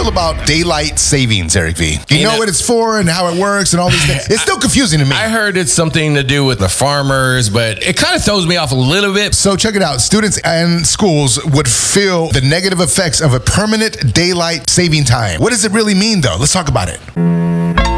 feel about daylight savings, Eric V? You know what it's for and how it works and all these things. It's still confusing to me. I heard it's something to do with the farmers, but it kind of throws me off a little bit. So check it out. Students and schools would feel the negative effects of a permanent daylight saving time. What does it really mean, though? Let's talk about it.